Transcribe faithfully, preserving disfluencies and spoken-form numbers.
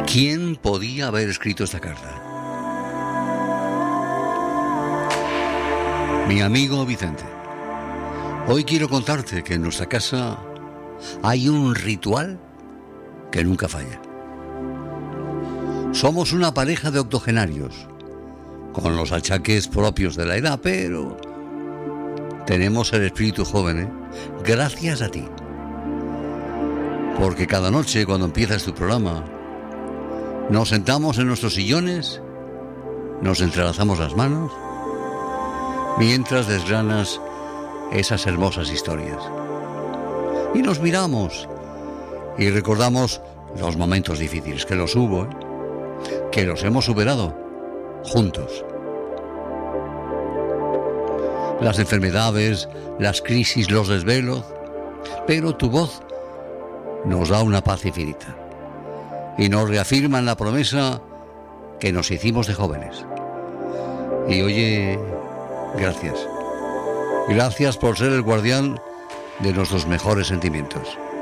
¿Quién podía haber escrito esta carta? Mi amigo Vicente. Hoy quiero contarte que en nuestra casa hay un ritual que nunca falla. Somos una pareja de octogenarios, con los achaques propios de la edad, pero tenemos el espíritu joven, ¿eh? Gracias a ti. Porque cada noche, cuando empiezas tu programa, nos sentamos en nuestros sillones, nos entrelazamos las manos, mientras desgranas esas hermosas historias. Y nos miramos y recordamos los momentos difíciles, que los hubo, ¿eh? Que los hemos superado juntos. Las enfermedades, las crisis, los desvelos, pero tu voz nos da una paz infinita y nos reafirma en la promesa que nos hicimos de jóvenes. Y oye, gracias. Gracias por ser el guardián de nuestros mejores sentimientos.